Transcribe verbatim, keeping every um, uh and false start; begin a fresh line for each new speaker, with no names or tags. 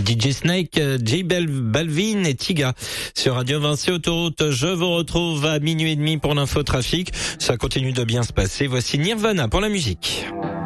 D J Snake, J Balvin et Tiga sur Radio Vinci Autoroute. Je vous retrouve à minuit et demi pour l'infotrafic. Ça continue de bien se passer. Voici Nirvana pour la musique.